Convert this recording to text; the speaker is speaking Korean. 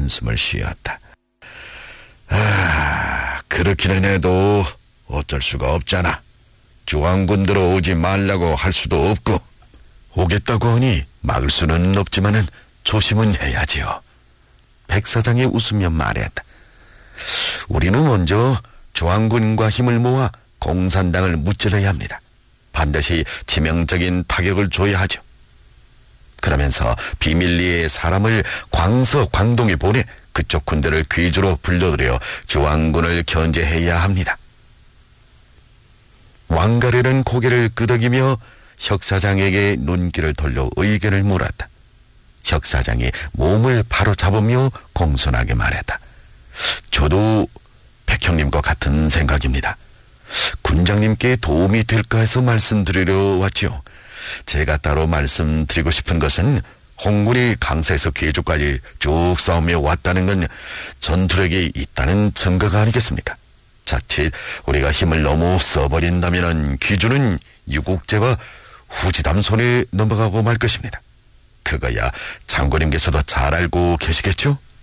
한숨을 쉬었다. 그렇기는 해도 어쩔 수가 없잖아. 주왕군들어 오지 말라고 할 수도 없고, 오겠다고 하니 막을 수는 없지만은 조심은 해야지요. 백사장이 웃으며 말했다. 우리는 먼저 주왕군과 힘을 모아 공산당을 무찔러야 합니다. 반드시 치명적인 타격을 줘야 하죠. 그러면서 비밀리에 사람을 광서, 광동에 보내 그쪽 군대를 귀주로 불러들여 주왕군을 견제해야 합니다. 왕가래는 고개를 끄덕이며 혁사장에게 눈길을 돌려 의견을 물었다. 혁사장이 몸을 바로 잡으며 공손하게 말했다. 저도 백형님과 같은 생각입니다. 군장님께 도움이 될까 해서 말씀드리려 왔지요. 제가 따로 말씀드리고 싶은 것은 홍군이 강사에서 계주까지 쭉 싸우며 왔다는 건 전투력이 있다는 증거가 아니겠습니까? 자칫 우리가 힘을 너무 써버린다면 귀주는 유국제와 후지담 손에 넘어가고 말 것입니다. 그거야 장군님께서도 잘 알고 계시겠죠?